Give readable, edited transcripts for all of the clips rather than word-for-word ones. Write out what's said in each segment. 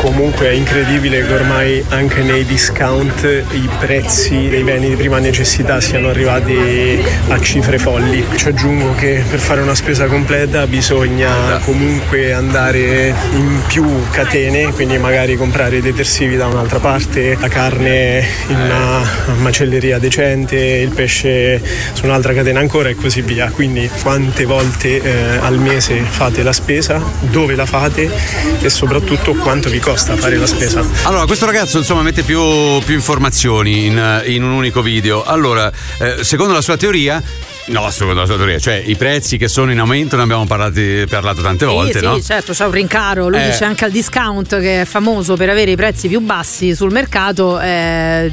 Comunque è incredibile che ormai anche nei discount i prezzi dei beni di prima necessità siano arrivati a cifre folli. Ci aggiungo che per fare una spesa completa bisogna comunque andare in più catene, quindi magari comprare i detersivi da un'altra parte, la carne in una macelleria decente, il pesce su un'altra catena ancora e così via. Quindi quante volte al mese fate la spesa, dove la fate e soprattutto quanto vi costa fare la spesa. Allora, questo ragazzo insomma mette più informazioni in un unico video. Allora, secondo la sua teoria, cioè i prezzi che sono in aumento ne abbiamo parlato tante volte, no? Sì, certo, c'è un rincaro. Lui dice anche al discount, che è famoso per avere i prezzi più bassi sul mercato, c'è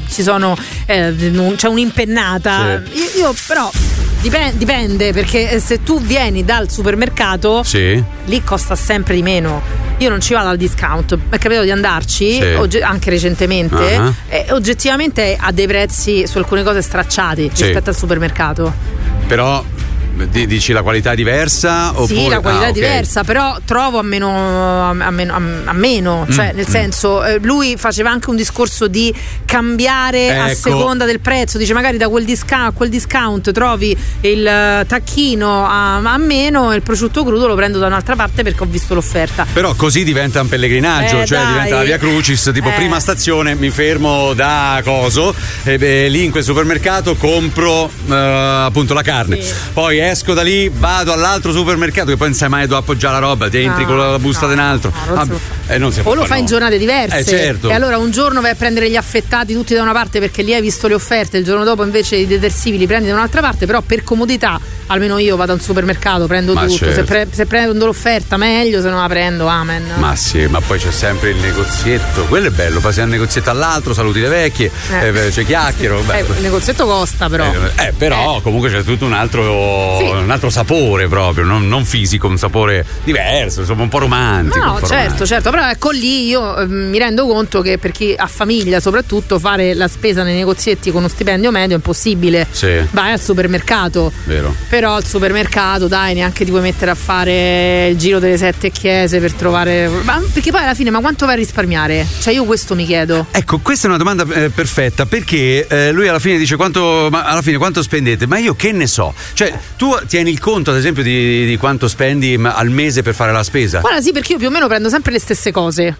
un'impennata. Sì. Io però dipende, perché se tu vieni dal supermercato, lì costa sempre di meno. Io non ci vado al discount, mi è capitato di andarci anche recentemente, e oggettivamente ha dei prezzi su alcune cose stracciati rispetto al supermercato. Però dici la qualità è diversa? Oppure... Sì, la qualità è diversa, però trovo a meno, cioè nel senso, lui faceva anche un discorso di cambiare a seconda del prezzo, dice magari da quel discount trovi il tacchino a meno e il prosciutto crudo lo prendo da un'altra parte perché ho visto l'offerta. Però così diventa un pellegrinaggio, cioè diventa la via Crucis, tipo prima stazione mi fermo da coso e lì in quel supermercato compro appunto la carne, poi esco da lì, vado all'altro supermercato che poi non sai mai dove appoggiare la roba, ti entri con la busta di un altro. Non si può o lo fai in giornate diverse, certo. E allora un giorno vai a prendere gli affettati tutti da una parte perché lì hai visto le offerte, il giorno dopo invece i detersivi li prendi da un'altra parte, però per comodità almeno io vado al supermercato, prendo tutto, certo. Se prendo l'offerta meglio, se non la prendo amen. Ma sì, ma poi c'è sempre il negozietto, quello è bello, passi da un negozietto all'altro, saluti le vecchie, c'è chiacchiero. Il negozietto costa però comunque c'è tutto un altro sapore proprio, non fisico, un sapore diverso, insomma un po' romantico. No, certo, però ecco lì io mi rendo conto che per chi ha famiglia soprattutto fare la spesa nei negozietti con uno stipendio medio è impossibile. Vai al supermercato, vero? Però al supermercato neanche ti puoi mettere a fare il giro delle 7 chiese per trovare, perché poi alla fine quanto vai a risparmiare? Cioè io questo mi chiedo. Ecco, questa è una domanda perfetta, perché lui alla fine dice quanto spendete, ma io che ne so, cioè tu tieni il conto ad esempio di quanto spendi al mese per fare la spesa? Guarda, sì, perché io più o meno prendo sempre le stesse cose,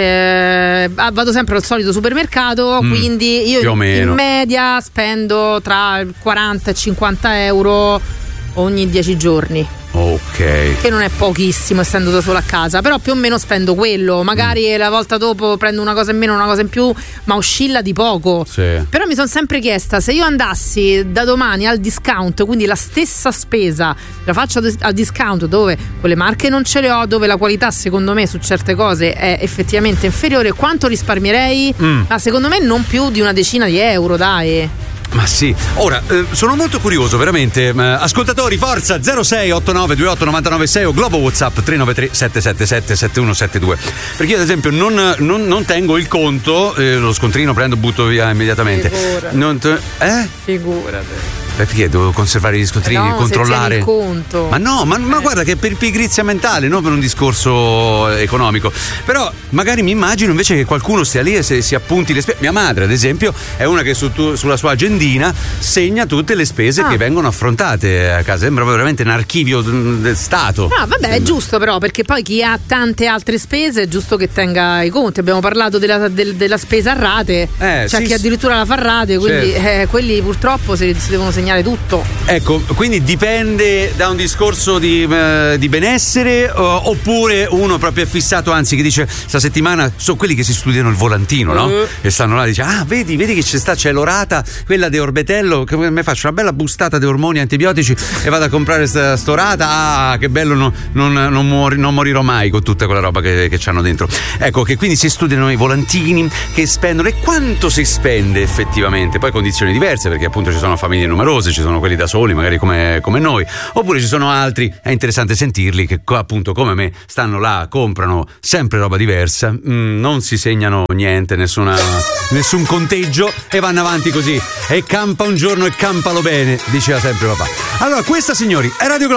vado sempre al solito supermercato, quindi io in media spendo tra 40 e 50 euro ogni 10 giorni. Ok. Che non è pochissimo essendo da sola a casa, però più o meno spendo quello, magari la volta dopo prendo una cosa in meno, una cosa in più, ma oscilla di poco. Però mi sono sempre chiesta, se io andassi da domani al discount, quindi la stessa spesa la faccio al discount dove quelle marche non ce le ho, dove la qualità secondo me su certe cose è effettivamente inferiore, quanto risparmierei? Ma secondo me non più di una decina di euro, dai. Ma sì, ora sono molto curioso veramente, ascoltatori, forza 06 89 28 99 6 o Globo WhatsApp 393 777 7172, perché io ad esempio non tengo il conto, lo scontrino prendo, butto via immediatamente. Figurati. Perché devo conservare gli scontrini, controllare? Il conto. Ma no, ma guarda che per pigrizia mentale, non per un discorso economico. Però magari mi immagino invece che qualcuno stia lì e si appunti le spese. Mia madre, ad esempio, è una che sulla sua agendina segna tutte le spese che vengono affrontate a casa. Sembra veramente un archivio del Stato. No, vabbè, è giusto però, perché poi chi ha tante altre spese è giusto che tenga i conti. Abbiamo parlato della spesa a rate, c'è chi addirittura la fa a rate, quindi quelli purtroppo si devono segnare tutto. Ecco, quindi dipende da un discorso di benessere, oppure uno proprio è fissato, anzi che dice sta settimana sono quelli che si studiano il volantino, no? E stanno là e dice vedi che c'è l'orata, quella di Orbetello, che me faccio una bella bustata di ormoni antibiotici e vado a comprare st'orata, che bello, non morirò mai con tutta quella roba che c'hanno dentro. Ecco, che quindi si studiano i volantini che spendono, e quanto si spende effettivamente, poi condizioni diverse, perché appunto ci sono famiglie numerose, ci sono quelli da soli magari come noi, oppure ci sono altri, è interessante sentirli, che appunto come me stanno là, comprano sempre roba diversa, non si segnano niente, nessun conteggio, e vanno avanti così, e campa un giorno e campalo bene, diceva sempre papà. Allora questa, signori, è Radio Globo.